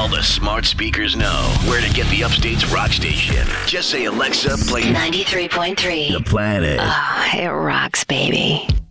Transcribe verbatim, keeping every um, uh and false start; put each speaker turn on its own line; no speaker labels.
All the smart speakers know where to get the Upstate's rock station. Just say, Alexa, play
ninety-three point three.
The Planet.
Oh, it rocks, baby.